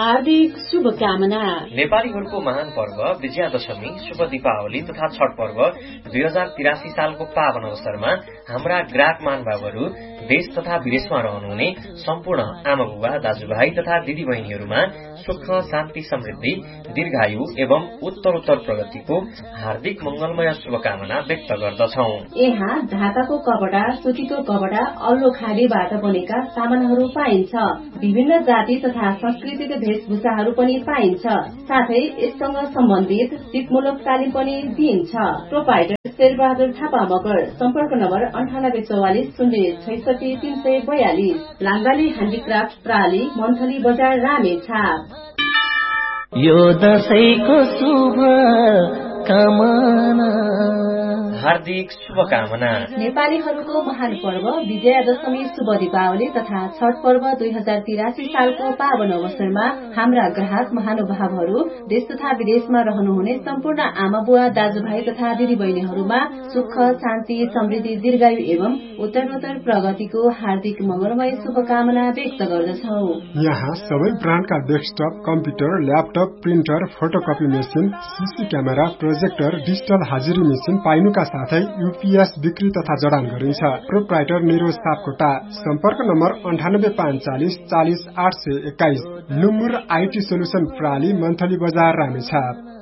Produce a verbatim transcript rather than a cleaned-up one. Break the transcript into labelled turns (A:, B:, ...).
A: हार्दिक शुभकामना।
B: नेपालीहरूको महान पर्व विजयादशमी, शुभ दीपावली तथा छठ पर्व दुई हजार तिरासी सालको पावन अवसरमा हाम्रा ग्राहक महानुभावहरू देश तथा विदेशमा रहनुहुने सम्पूर्ण आमा बुबा दाजुभाइ तथा दिदी बहिनीहरूमा सुख शान्ति समृद्धि दीर्घायु एवं उत्तरोत्तर प्रगतिको हार्दिक मंगलमय शुभकामना व्यक्त गर्दछौ।
A: यहाँ ढाकाको कपडा, सुतीको कपडा, अल्लो खाडीबाट बनेका सामानहरू पाइन्छ। विभिन्न जाति तथा संस्कृतिको वेशभूषाहरू पनि पाइन्छ। साथै यससँग सम्बन्धित सिपमूलक तालिम पनि दिइन्छ। प्रोपाइटर शेरबहादुर थापा मगर। सम्पर्क नम्बर अन्ठानब्बे चौवालिस शून्य छैसठी तीन सय बयालिस। लाङ्गाली ह्यान्डिक्राफ्ट प्राली, मन्थली बजार, रामेछाप।
C: यो दशैंको शुभ कामना,
B: हार्दिक शुभकामना।
A: नेपालीहरूको महान पर्व विजयादशमी, शुभ दीपावली तथा छठ पर्व दुई हजार तिरासी सालको पावन अवसरमा हाम्रा ग्राहक महानुभावहरू देश तथा विदेशमा रहनुहुने सम्पूर्ण आमा बुवा दाजुभाइ तथा दिदी बहिनीहरूमा सुख शान्ति समृद्धि दीर्घायु एवं उत्तरोत्तर प्रगतिको हार्दिक मंगलमय शुभकामना व्यक्त गर्दछौ।
D: यहाँ सबै ब्रान्डका desktop, computer, laptop, printer, photocopy machine, CC camera, projector, digital हाजिरी मेसिन पाइनुका साथै यूपीएस बिक्री तथा जडान गरिन्छ। प्रोप्राइटर निरोज सापकोटा। सम्पर्क नम्बर अन्ठानब्बे पाँच चालिस चालिस आठ सय एक्काइस। नुमुर आईटी सोल्युसन प्राली, मन्थली बजार, रामेछाप।